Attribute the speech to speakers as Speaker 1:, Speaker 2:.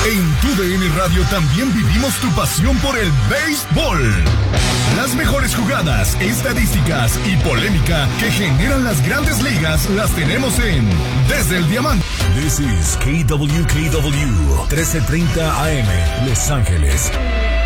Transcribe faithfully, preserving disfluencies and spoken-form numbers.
Speaker 1: En Tu D N Radio también vivimos tu pasión por el béisbol. Las mejores jugadas, estadísticas y polémica que generan las grandes ligas las tenemos en Desde el Diamante.
Speaker 2: This is K W K W trece treinta A M, Los Ángeles.